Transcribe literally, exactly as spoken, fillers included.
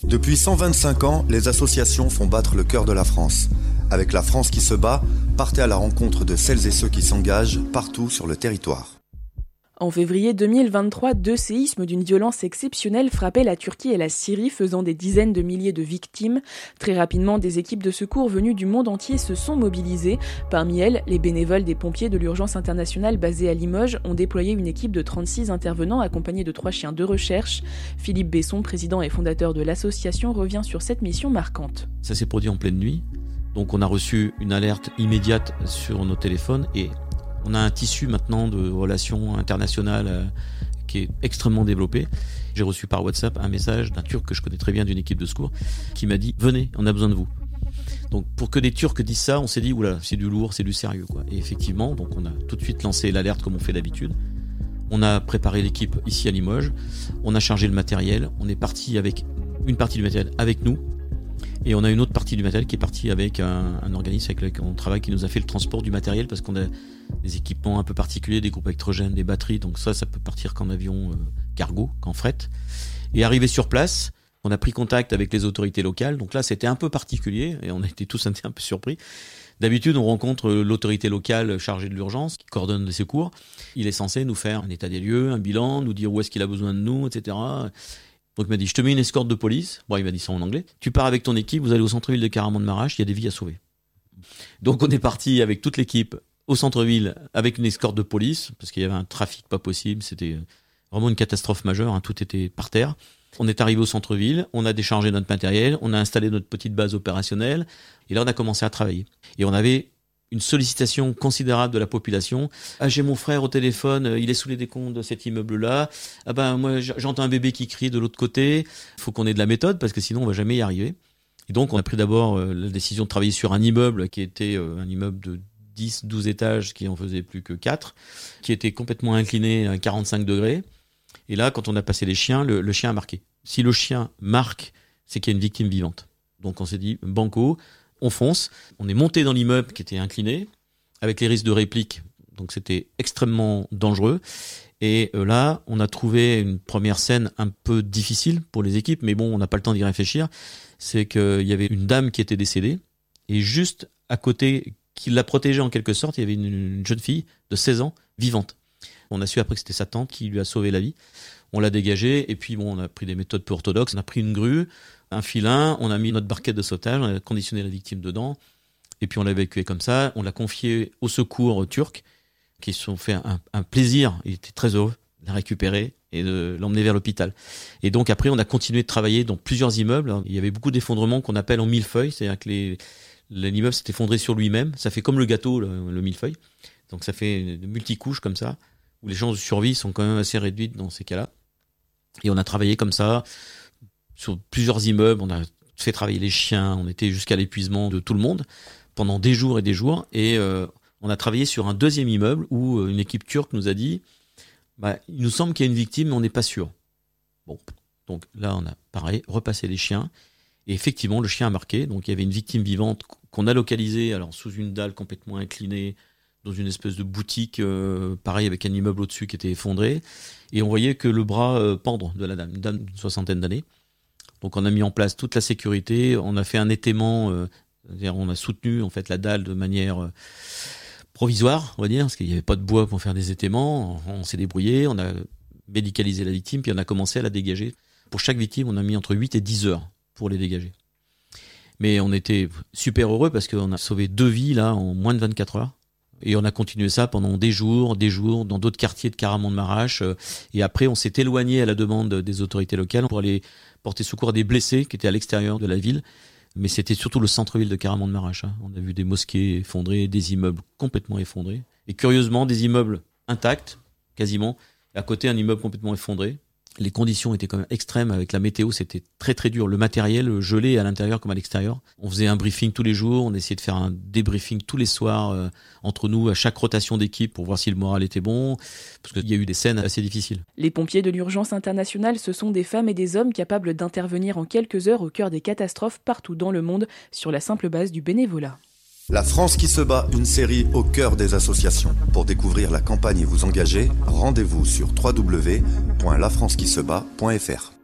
Depuis cent vingt-cinq ans, les associations font battre le cœur de la France. Avec La France qui se bat, partez à la rencontre de celles et ceux qui s'engagent partout sur le territoire. En février deux mille vingt-trois, deux séismes d'une violence exceptionnelle frappaient la Turquie et la Syrie, faisant des dizaines de milliers de victimes. Très rapidement, des équipes de secours venues du monde entier se sont mobilisées. Parmi elles, les bénévoles des pompiers de l'urgence internationale basés à Limoges ont déployé une équipe de trente-six intervenants accompagnés de trois chiens de recherche. Philippe Besson, président et fondateur de l'association, revient sur cette mission marquante. Ça s'est produit en pleine nuit, donc on a reçu une alerte immédiate sur nos téléphones et on a un tissu maintenant de relations internationales euh, qui est extrêmement développé. J'ai reçu par WhatsApp un message d'un Turc que je connais très bien d'une équipe de secours qui m'a dit « Venez, on a besoin de vous ». Donc pour que des Turcs disent ça, on s'est dit « Oula, c'est du lourd, c'est du sérieux ». quoi. Et effectivement, donc on a tout de suite lancé l'alerte comme on fait d'habitude. On a préparé l'équipe ici à Limoges, on a chargé le matériel, on est parti avec une partie du matériel avec nous. Et on a une autre partie du matériel qui est partie avec un, un organisme avec lequel on travaille qui nous a fait le transport du matériel parce qu'on a des équipements un peu particuliers, des groupes électrogènes, des batteries. Donc ça, ça peut partir qu'en avion euh, cargo, qu'en fret. Et arrivé sur place, on a pris contact avec les autorités locales. Donc là, c'était un peu particulier et on a été tous un, un peu surpris. D'habitude, on rencontre l'autorité locale chargée de l'urgence qui coordonne les secours. Il est censé nous faire un état des lieux, un bilan, nous dire où est-ce qu'il a besoin de nous, et cetera. Donc il m'a dit, je te mets une escorte de police. Bon, il m'a dit ça en anglais. Tu pars avec ton équipe, vous allez au centre-ville de Caraman-de-Marache, il y a des vies à sauver. Donc on est parti avec toute l'équipe au centre-ville avec une escorte de police, parce qu'il y avait un trafic pas possible, c'était vraiment une catastrophe majeure, hein, tout était par terre. On est arrivé au centre-ville, on a déchargé notre matériel, on a installé notre petite base opérationnelle, et là on a commencé à travailler. Et on avait une sollicitation considérable de la population. Ah, j'ai mon frère au téléphone, il est sous les décombres de cet immeuble-là. Ah ben, moi, j'entends un bébé qui crie de l'autre côté. Il faut qu'on ait de la méthode parce que sinon, on va jamais y arriver. Et donc, on a pris d'abord euh, la décision de travailler sur un immeuble qui était euh, un immeuble de dix, douze étages qui en faisait plus que quatre, qui était complètement incliné à quarante-cinq degrés. Et là, quand on a passé les chiens, le, le chien a marqué. Si le chien marque, c'est qu'il y a une victime vivante. Donc, on s'est dit, banco, on fonce, on est monté dans l'immeuble qui était incliné, avec les risques de réplique, donc c'était extrêmement dangereux. Et euh, là, on a trouvé une première scène un peu difficile pour les équipes, mais bon, on n'a pas le temps d'y réfléchir. C'est qu'il y avait une dame qui était décédée, et juste à côté, qui la protégeait en quelque sorte, il y avait une, une jeune fille de seize ans, vivante. On a su après que c'était sa tante qui lui a sauvé la vie. On l'a dégagée, et puis bon, on a pris des méthodes peu orthodoxes. On a pris une grue, un filin, on a mis notre barquette de sautage, on a conditionné la victime dedans, et puis on l'a évacué comme ça. On l'a confié au secours turc, qui se sont fait un, un plaisir, ils étaient très heureux de la récupérer et de l'emmener vers l'hôpital. Et donc après, on a continué de travailler dans plusieurs immeubles. Il y avait beaucoup d'effondrements qu'on appelle en millefeuille, c'est-à-dire que les, l'immeuble s'est effondré sur lui-même. Ça fait comme le gâteau, le, le millefeuille. Donc ça fait de multicouches comme ça, où les chances de survie sont quand même assez réduites dans ces cas-là. Et on a travaillé comme ça sur plusieurs immeubles, on a fait travailler les chiens, on était jusqu'à l'épuisement de tout le monde pendant des jours et des jours. Et euh, on a travaillé sur un deuxième immeuble où une équipe turque nous a dit bah, il nous semble qu'il y a une victime, mais on n'est pas sûr. Bon, donc là, on a pareil, repassé les chiens. Et effectivement, le chien a marqué. Donc il y avait une victime vivante qu'on a localisée alors, sous une dalle complètement inclinée, dans une espèce de boutique, euh, pareil, avec un immeuble au-dessus qui était effondré. Et on voyait que le bras euh, pendre de la dame, une dame d'une soixantaine d'années. Donc on a mis en place toute la sécurité, on a fait un étaiement, euh, c'est-à-dire on a soutenu en fait la dalle de manière euh, provisoire, on va dire, parce qu'il n'y avait pas de bois pour faire des étaiements. On, on s'est débrouillé, on a médicalisé la victime, puis on a commencé à la dégager. Pour chaque victime, on a mis entre huit et dix heures pour les dégager. Mais on était super heureux parce qu'on a sauvé deux vies là en moins de vingt-quatre heures. Et on a continué ça pendant des jours, des jours, dans d'autres quartiers de Caraman-de-Marache. Et après, on s'est éloigné à la demande des autorités locales pour aller porter secours à des blessés qui étaient à l'extérieur de la ville. Mais c'était surtout le centre-ville de Caraman-de-Marache. On a vu des mosquées effondrées, des immeubles complètement effondrés. Et curieusement, des immeubles intacts, quasiment. Et à côté, un immeuble complètement effondré. Les conditions étaient quand même extrêmes avec la météo, c'était très très dur. Le matériel gelé à l'intérieur comme à l'extérieur. On faisait un briefing tous les jours, on essayait de faire un débriefing tous les soirs euh, entre nous à chaque rotation d'équipe pour voir si le moral était bon, parce qu'il y a eu des scènes assez difficiles. Les pompiers de l'urgence internationale, ce sont des femmes et des hommes capables d'intervenir en quelques heures au cœur des catastrophes partout dans le monde sur la simple base du bénévolat. La France qui se bat, une série au cœur des associations. Pour découvrir la campagne et vous engager, rendez-vous sur w w w point la france qui se bat point f r.